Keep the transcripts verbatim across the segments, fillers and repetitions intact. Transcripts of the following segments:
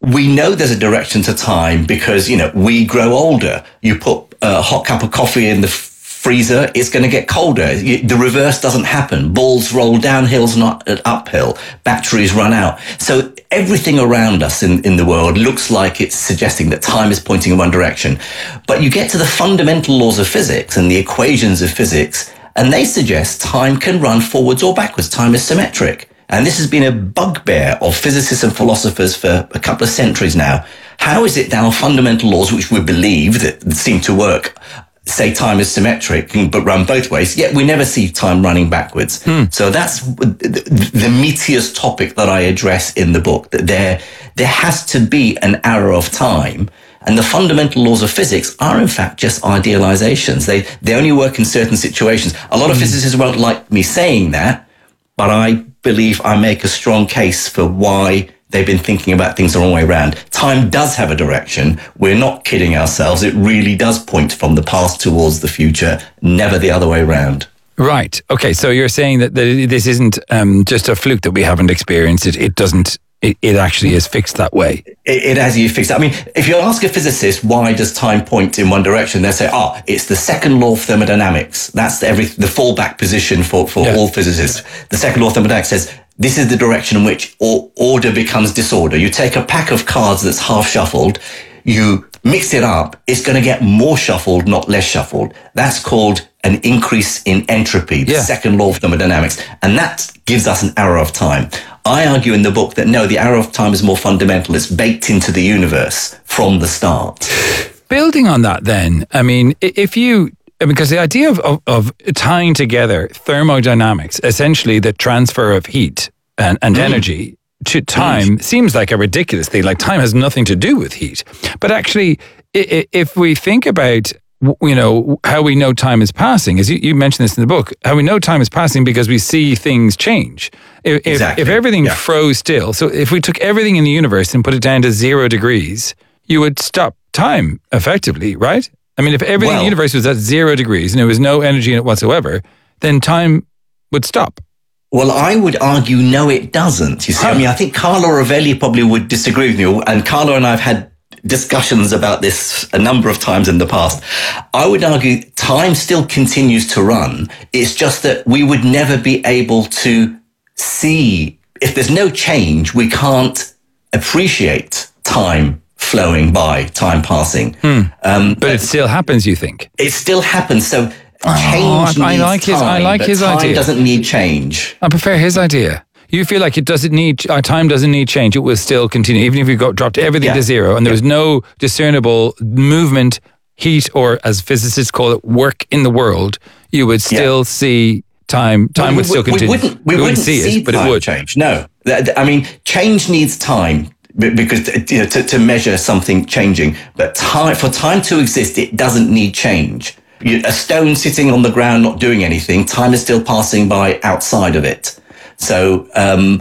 we know there's a direction to time because, you know, we grow older. You put a hot cup of coffee in the freezer, it's going to get colder. The reverse doesn't happen. Balls roll down hills, not uphill. Batteries run out. So everything around us in, in the world looks like it's suggesting that time is pointing in one direction. But you get to the fundamental laws of physics and the equations of physics, and they suggest time can run forwards or backwards. Time is symmetric. And this has been a bugbear of physicists and philosophers for a couple of centuries now. How is it that our fundamental laws, which we believe that seem to work, say time is symmetric, but run both ways, yet we never see time running backwards? Hmm. So that's the, the meatiest topic that I address in the book, that there, there has to be an arrow of time. And the fundamental laws of physics are, in fact, just idealizations. They, they only work in certain situations. A lot of hmm. physicists won't like me saying that, but I believe I make a strong case for why they've been thinking about things the wrong way around. Time does have a direction. We're not kidding ourselves. It really does point from the past towards the future, never the other way around. Right. Okay. So you're saying that this isn't um, just a fluke that we haven't experienced. It, it doesn't, it, it actually is fixed that way. It, it has you fixed. I mean, if you ask a physicist, why does time point in one direction? They'll say, oh, it's the second law of thermodynamics. That's the, every, the fallback position for, for yeah. all physicists. The second law of thermodynamics says, this is the direction in which order becomes disorder. You take a pack of cards that's half shuffled, you mix it up, it's going to get more shuffled, not less shuffled. That's called an increase in entropy, the yeah. second law of thermodynamics. And that gives us an arrow of time. I argue in the book that no, the arrow of time is more fundamental. It's baked into the universe from the start. Building on that then, I mean, if you... Because the idea of, of, of tying together thermodynamics, essentially the transfer of heat and, and mm. energy to time, mm. seems like a ridiculous thing. Like time has nothing to do with heat. But actually, if we think about, you know, how we know time is passing, as you, you mentioned this in the book, how we know time is passing because we see things change. If, exactly. if everything yeah. froze still, so if we took everything in the universe and put it down to zero degrees, you would stop time effectively, right? I mean, if everything well, in the universe was at zero degrees and there was no energy in it whatsoever, then time would stop. Well, I would argue, no, it doesn't. You see, huh. I mean, I think Carlo Rovelli probably would disagree with me, and Carlo and I have had discussions about this a number of times in the past. I would argue time still continues to run. It's just that we would never be able to see, if there's no change, we can't appreciate time flowing by, time passing. Hmm. Um, but it still happens, you think? It still happens. So change oh, needs I like time, his, I like but his time idea. doesn't need change. I prefer his idea. You feel like it doesn't need, our time doesn't need change. It will still continue. Even if you got dropped everything yeah. to zero and there yeah. was no discernible movement, heat, or as physicists call it, work in the world, you would still yeah. see time. Time well, would we, still continue. We wouldn't, we we wouldn't see, see it, but it would change. No. I mean, change needs time. Because you know, to, to measure something changing, but time, for time to exist, it doesn't need change. You, a stone sitting on the ground not doing anything, time is still passing by outside of it. So um,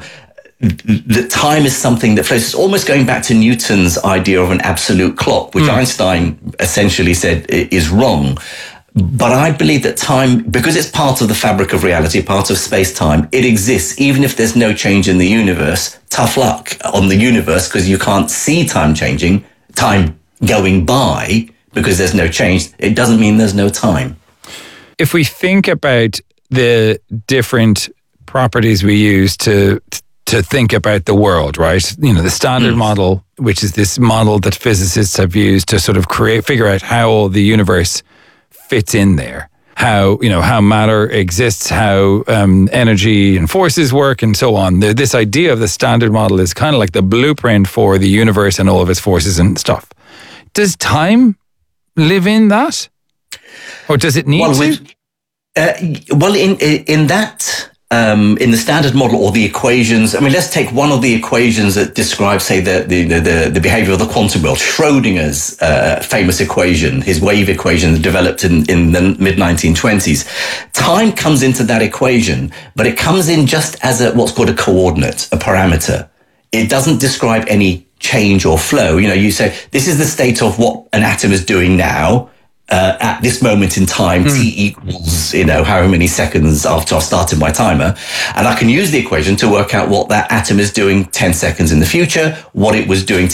the time is something that flows. It's almost going back to Newton's idea of an absolute clock, which mm. Einstein essentially said is wrong. But I believe that time, because it's part of the fabric of reality, part of space-time, it exists even if there's no change in the universe. Tough luck on the universe because you can't see time changing, time going by because there's no change. It doesn't mean there's no time. If we think about the different properties we use to to think about the world, right? You know, the standard mm. model, which is this model that physicists have used to sort of create, figure out how the universe fits in there, how, you know, how matter exists, how um, energy and forces work and so on. The, this idea of the standard model is kind of like the blueprint for the universe and all of its forces and stuff. Does time live in that? Or does it need well, to? Uh, well, in, in that... Um, in the standard model or the equations, I mean, let's take one of the equations that describes, say, the the the, the behavior of the quantum world. Schrodinger's uh, famous equation, his wave equation, developed in, in the mid nineteen twenties. Time comes into that equation, but it comes in just as a what's called a coordinate, a parameter. It doesn't describe any change or flow. You know, you say this is the state of what an atom is doing now. Uh, at this moment in time, mm. t equals, you know, however many seconds after I've started my timer. And I can use the equation to work out what that atom is doing ten seconds in the future, what it was doing